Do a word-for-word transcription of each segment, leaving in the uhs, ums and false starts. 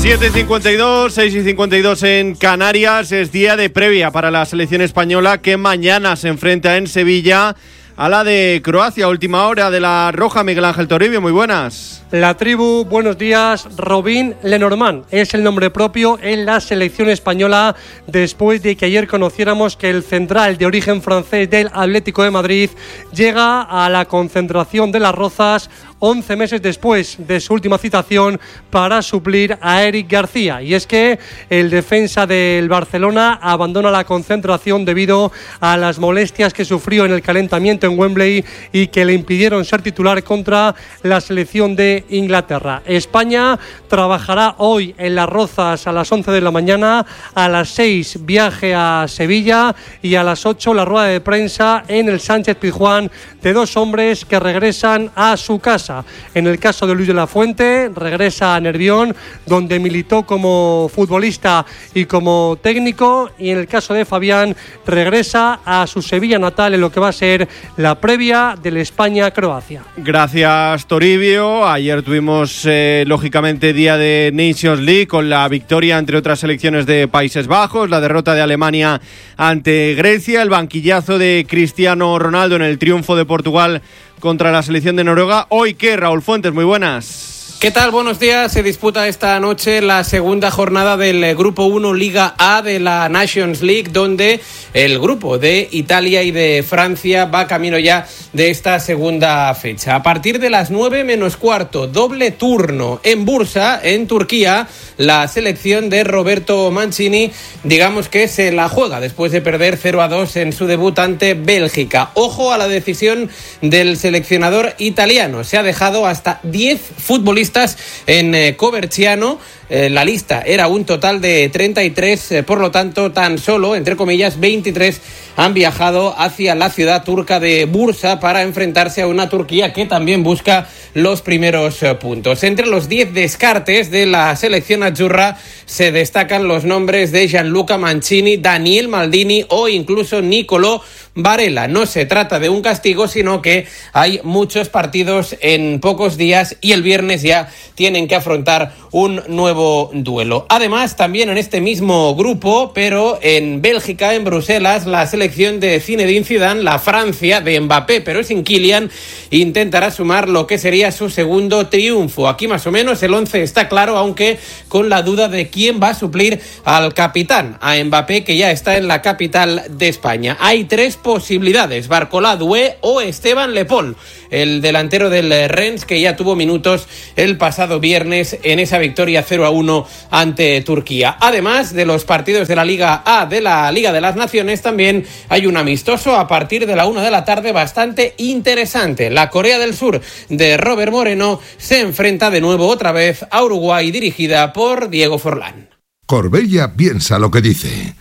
siete y cincuenta y dos, seis y cincuenta y dos en Canarias. Es día de previa para la selección española que mañana se enfrenta en Sevilla a la de Croacia. Última hora de la Roja. Miguel Ángel Toribio, muy buenas. La tribu, buenos días. Robin Lenormand es el nombre propio en la selección española después de que ayer conociéramos que el central de origen francés del Atlético de Madrid llega a la concentración de Las Rozas once meses después de su última citación para suplir a Eric García. Y es que el defensa del Barcelona abandona la concentración debido a las molestias que sufrió en el calentamiento en Wembley y que le impidieron ser titular contra la selección de Inglaterra. España trabajará hoy en Las Rozas a las once de la mañana, a las seis viaje a Sevilla y a las ocho la rueda de prensa en el Sánchez Pizjuán de dos hombres que regresan a su casa. En el caso de Luis de la Fuente, regresa a Nervión, donde militó como futbolista y como técnico, y en el caso de Fabián, regresa a su Sevilla natal en lo que va a ser la previa del España-Croacia. Gracias, Toribio. Ayer tuvimos, eh, lógicamente, día de Nations League con la victoria entre otras selecciones de Países Bajos, la derrota de Alemania ante Grecia, el banquillazo de Cristiano Ronaldo en el triunfo de Portugal contra la selección de Noruega. ¿Hoy qué, Raúl Fuentes? Muy buenas. ¿Qué tal? Buenos días. Se disputa esta noche la segunda jornada del Grupo uno Liga A de la Nations League, donde el grupo de Italia y de Francia va camino ya de esta segunda fecha. A partir de las nueve menos cuarto, doble turno en Bursa, en Turquía, la selección de Roberto Mancini, digamos que se la juega después de perder cero a dos en su debut ante Bélgica. Ojo a la decisión del seleccionador italiano. Se ha dejado hasta diez futbolistas en eh, Coverciano. Eh, la lista era un total de treinta y tres, eh, por lo tanto, tan solo, entre comillas, veintitrés han viajado hacia la ciudad turca de Bursa para enfrentarse a una Turquía que también busca los primeros eh, puntos. Entre los diez descartes de la selección azzurra se destacan los nombres de Gianluca Mancini, Daniel Maldini o incluso Nicolò Varela. No se trata de un castigo, sino que hay muchos partidos en pocos días y el viernes ya tienen que afrontar un nuevo duelo. Además, también en este mismo grupo, pero en Bélgica, en Bruselas, la selección de Zinedine Zidane, la Francia de Mbappé, pero sin Kylian, intentará sumar lo que sería su segundo triunfo. Aquí más o menos el once está claro, aunque con la duda de quién va a suplir al capitán, a Mbappé, que ya está en la capital de España. Hay tres posibilidades: Barcola, Doué o Esteban Le Paul, el delantero del Rennes, que ya tuvo minutos el pasado viernes en esa victoria cero a uno ante Turquía. Además de los partidos de la Liga A de la Liga de las Naciones, también hay un amistoso a partir de la una de la tarde bastante interesante. La Corea del Sur de Robert Moreno se enfrenta de nuevo otra vez a Uruguay, dirigida por Diego Forlán. Corbella piensa lo que dice.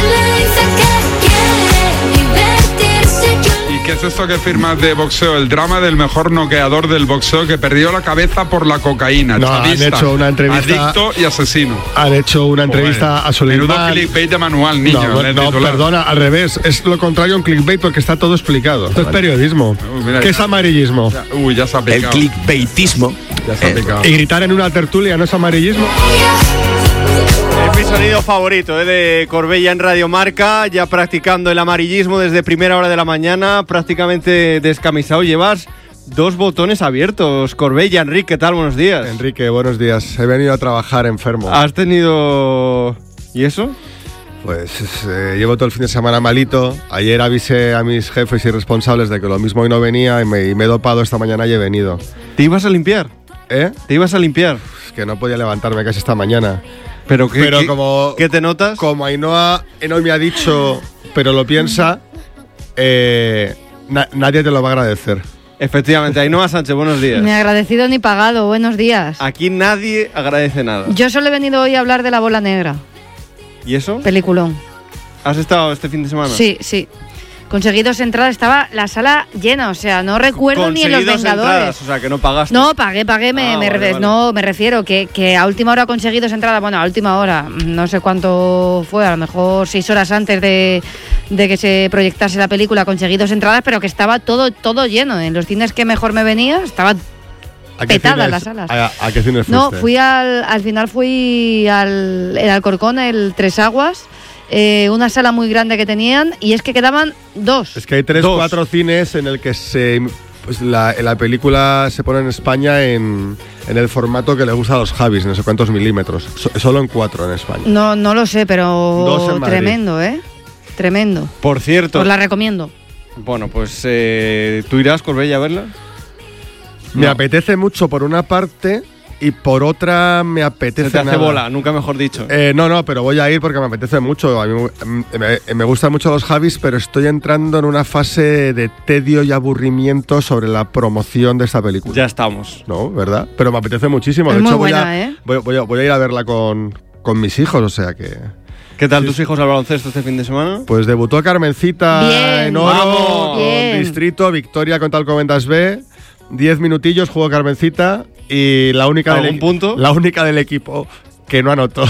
¿Qué es esto que firmas de boxeo? El drama del mejor noqueador del boxeo que perdió la cabeza por la cocaína. No, chavista, han hecho una entrevista. Adicto y asesino. Han hecho una entrevista Joder, a Suleiman. Menudo clickbait de manual, niño. No, no perdona, al revés. Es lo contrario a un clickbait porque está todo explicado. Esto es periodismo. Uh, mira, ¿qué ya, es amarillismo? Ya, uy, ya se ha picado. El clickbaitismo. Ya se ha picado. Y gritar en una tertulia no es amarillismo. Es mi sonido favorito, ¿eh? De Corbella en Radio Marca, ya practicando el amarillismo desde primera hora de la mañana, prácticamente descamisado. Llevas dos botones abiertos, Corbella. Enrique, ¿qué tal? Buenos días. Enrique, buenos días. He venido a trabajar enfermo. ¿Has tenido... ¿Y eso? Pues eh, llevo todo el fin de semana malito. Ayer avisé a mis jefes y responsables de que lo mismo hoy no venía y me, y me he dopado esta mañana y he venido. ¿Te ibas a limpiar? ¿Eh? ¿Te ibas a limpiar? Es que no podía levantarme casi esta mañana. ¿Pero qué, pero qué, como, ¿qué te notas? Como Ainhoa hoy me ha dicho, pero lo piensa, eh, na, nadie te lo va a agradecer. Efectivamente. Ainhoa Sánchez, buenos días. Ni agradecido ni pagado, buenos días. Aquí nadie agradece nada. Yo solo he venido hoy a hablar de La Bola Negra. ¿Y eso? Peliculón. ¿Has estado este fin de semana? Sí, sí. Conseguidos entradas, estaba la sala llena, o sea, no recuerdo ni en Los Vengadores. Entradas, o sea, que no pagaste. No, pagué, pagué, me, ah, me, vale, re- vale. no, me refiero que, que a última hora conseguidos entradas, bueno, a última hora, no sé cuánto fue, a lo mejor seis horas antes de, de que se proyectase la película, conseguidos entradas, pero que estaba todo, todo lleno. En los cines que mejor me venía, estaba ¿A qué petadas cines- las salas. ¿A, a qué cines fuiste? No, fui al, al final fui al el Alcorcón, el Tres Aguas, eh, una sala muy grande que tenían y es que quedaban dos. Es que hay tres, Dos. cuatro cines en el que se pues la, la película se pone en España en, en el formato que le gusta a los Javis, no sé cuántos milímetros. So- solo en cuatro en España. No, no lo sé, Dos pero en Madrid. tremendo, ¿eh? Tremendo. Por cierto, Os la recomiendo. bueno, pues eh, ¿tú irás, Corbella, a verla? Me No. apetece mucho por una parte y por otra me apetece Se te hace nada. bola, nunca mejor dicho. Eh, no, no, pero voy a ir porque me apetece mucho. A mí me, me, me gustan mucho los Javis, pero estoy entrando en una fase de tedio y aburrimiento sobre la promoción de esta película. Ya estamos. No, ¿verdad? Pero me apetece muchísimo. Es de muy hecho, voy, buena, a, ¿eh? voy, voy a, voy a ir a verla con, con mis hijos, o sea que... ¿Qué tal Sí, tus sí. hijos al baloncesto este fin de semana? Pues debutó Carmencita Bien. en oro, ¡Vamos! con Bien. Distrito, victoria contra el Comendas B. Diez minutillos jugó Carmencita y la única, del, ¿Algún equi- punto? la única del equipo que no anotó.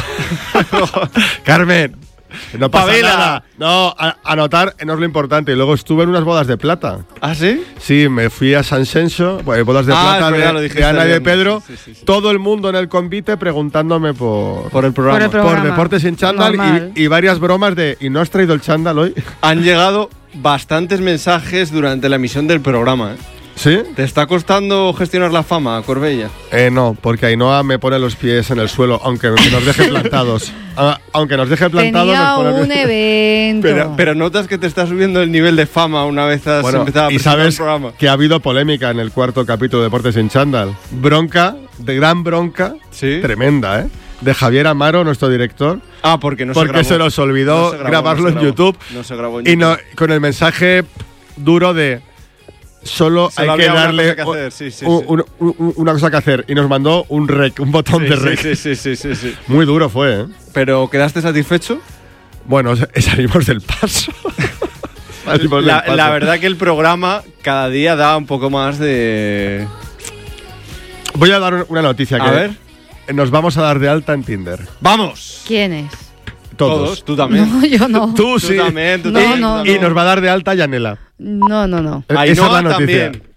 Carmen, no pasa Pavela. nada. No, a- anotar no es lo importante. Y luego estuve en unas bodas de plata. ¿Ah, sí? Sí, me fui a San Xenxo, bueno, bodas de Ah, plata es verdad, lo de, dijiste de Ana y el de viernes. Pedro. Sí, sí, sí. Todo el mundo en el convite preguntándome por, Por el programa. Por el pro- por programa. deportes sin chándal Normal. y, y varias bromas de ¿y no has traído el chándal hoy? Han llegado bastantes mensajes durante la emisión del programa. ¿eh? ¿Sí? ¿Te está costando gestionar la fama, Corbella? Eh, no, porque Ainhoa me pone los pies en el suelo, aunque nos deje plantados. Ah, aunque nos deje plantados, Tenía nos pone los un pies- evento. Pero, pero notas que te está subiendo el nivel de fama una vez has Bueno, empezado a y presentar sabes el programa. que ha habido polémica en el cuarto capítulo de Deportes sin Chándal. Bronca, de gran bronca, Sí. tremenda, ¿eh? De Javier Amaro, nuestro director, Ah, porque no se porque grabó. se nos olvidó No se grabó, grabarlo no se en grabó. YouTube. No se grabó en Y YouTube. no, con el mensaje duro de solo, Solo hay que había una darle cosa que hacer, sí, sí, un- sí. un- un- una cosa que hacer. Y nos mandó un rec, un botón Sí, de sí, rec. sí, sí, sí, sí, sí. Muy duro fue, ¿eh? Pero ¿quedaste satisfecho? Bueno, salimos del paso. Salimos del La, paso. la verdad que el programa cada día da un poco más de... Voy a dar una noticia. A que ver. Nos vamos a dar de alta en Tinder. ¡Vamos! ¿Quién es? Todos. Tú también. No, yo no. Tú Tú sí. también, tú No, también. no, tú también. Y nos va a dar de alta Yanela. No, no, no. Esa Ainhoa es la noticia. también.